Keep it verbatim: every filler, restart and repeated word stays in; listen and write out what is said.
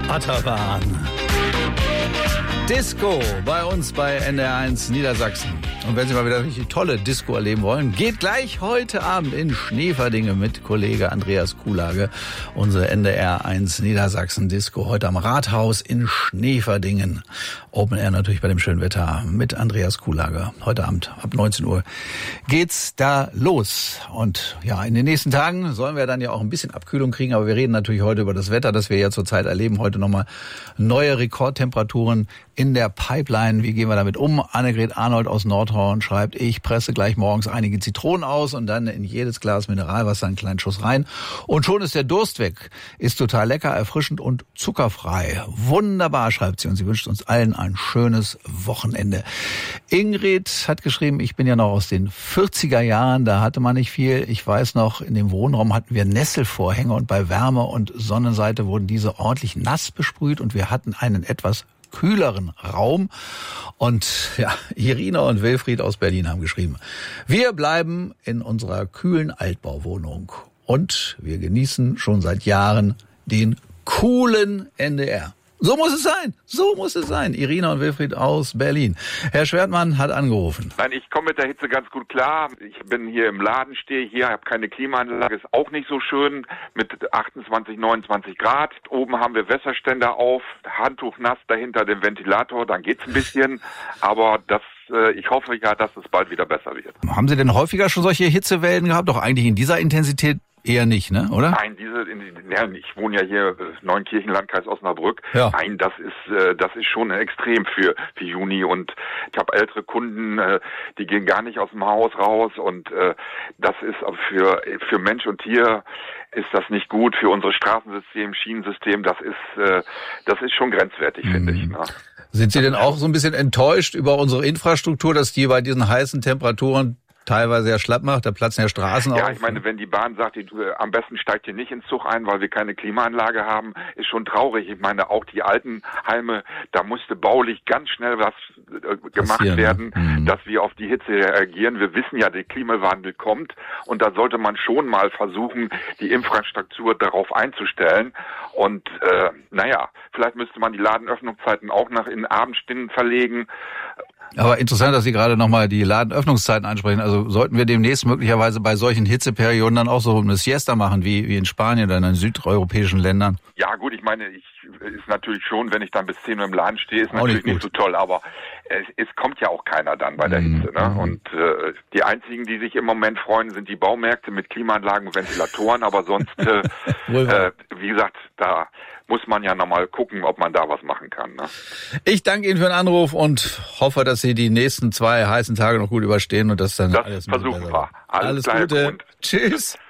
Achterbahn. Disco bei uns bei N D R eins Niedersachsen. Und wenn Sie mal wieder richtig tolle Disco erleben wollen, geht gleich heute Abend in Schneeverdinge mit Kollege Andreas Kuhlage. Unsere N D R eins Niedersachsen Disco heute am Rathaus in Schneeverdingen. Open Air natürlich bei dem schönen Wetter mit Andreas Kuhlage. Heute Abend ab neunzehn Uhr geht's da los. Und ja, in den nächsten Tagen sollen wir dann ja auch ein bisschen Abkühlung kriegen. Aber wir reden natürlich heute über das Wetter, das wir ja zurzeit erleben. Heute nochmal neue Rekordtemperaturen in der Pipeline. Wie gehen wir damit um? Annegret Arnold aus Nordhorn schreibt, ich presse gleich morgens einige Zitronen aus und dann in jedes Glas Mineralwasser einen kleinen Schuss rein. Und schon ist der Durst weg. Ist total lecker, erfrischend und zuckerfrei. Wunderbar, schreibt sie. Und sie wünscht uns allen ein schönes Wochenende. Ingrid hat geschrieben, ich bin ja noch aus den vierziger Jahren, da hatte man nicht viel. Ich weiß noch, in dem Wohnraum hatten wir Nesselvorhänge und bei Wärme und Sonnenseite wurden diese ordentlich nass besprüht und wir hatten einen etwas kühleren Raum. Und ja, Irina und Wilfried aus Berlin haben geschrieben, wir bleiben in unserer kühlen Altbauwohnung und wir genießen schon seit Jahren den coolen N D R. So muss es sein, so muss es sein. Irina und Wilfried aus Berlin. Herr Schwertmann hat angerufen. Nein, ich komme mit der Hitze ganz gut klar. Ich bin hier im Laden, stehe hier, habe keine Klimaanlage, ist auch nicht so schön mit achtundzwanzig, neunundzwanzig Grad. Oben haben wir Wässerständer auf, Handtuch nass dahinter dem Ventilator, dann geht's ein bisschen. Aber das ich hoffe ja, dass es bald wieder besser wird. Haben Sie denn häufiger schon solche Hitzewellen gehabt? Doch eigentlich in dieser Intensität eher nicht, ne? Oder? Nein, diese, ja, ich wohne ja hier Neunkirchen, Landkreis Osnabrück. Ja. Nein, das ist, das ist schon extrem für, für Juni und ich habe ältere Kunden, die gehen gar nicht aus dem Haus raus und das ist für, für Mensch und Tier ist das nicht gut, für unser Straßensystem, Schienensystem, das ist, das ist schon grenzwertig, mhm. finde ich. Ne? Sind Sie denn auch so ein bisschen enttäuscht über unsere Infrastruktur, dass die bei diesen heißen Temperaturen teilweise ja schlapp macht, da platzen ja Straßen auf? Ja, ich meine, wenn die Bahn sagt, die, am besten steigt ihr nicht ins Zug ein, weil wir keine Klimaanlage haben, ist schon traurig. Ich meine, auch die Altenheime, da musste baulich ganz schnell was äh, gemacht werden, mhm. dass wir auf die Hitze reagieren. Wir wissen ja, der Klimawandel kommt und da sollte man schon mal versuchen, die Infrastruktur darauf einzustellen. Und äh, naja, vielleicht müsste man die Ladenöffnungszeiten auch nach in Abendstunden verlegen. Aber interessant, dass Sie gerade nochmal die Ladenöffnungszeiten ansprechen. Also sollten wir demnächst möglicherweise bei solchen Hitzeperioden dann auch so eine Siesta machen, wie, wie in Spanien oder in den südeuropäischen Ländern? Ja gut, ich meine, ich ist natürlich schon, wenn ich dann bis zehn Uhr im Laden stehe, ist natürlich nicht, nicht so toll, aber es, es kommt ja auch keiner dann bei der mm, Hitze. Ne? Mm. Und äh, die einzigen, die sich im Moment freuen, sind die Baumärkte mit Klimaanlagen und Ventilatoren, aber sonst, äh, äh, wie gesagt, da muss man ja nochmal gucken, ob man da was machen kann. Ne? Ich danke Ihnen für den Anruf und hoffe, dass Sie die nächsten zwei heißen Tage noch gut überstehen und dass dann das alles versuchen wir. Alles, alles Gute. Und tschüss.